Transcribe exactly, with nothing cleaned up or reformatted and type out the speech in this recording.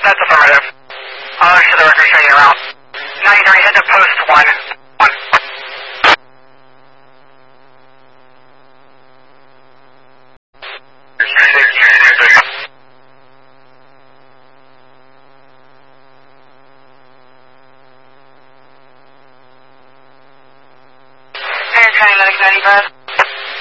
That's affirmative. I'll issue the record showing you around. ninety-three, head to post one. One. Air County Medic ninety-five.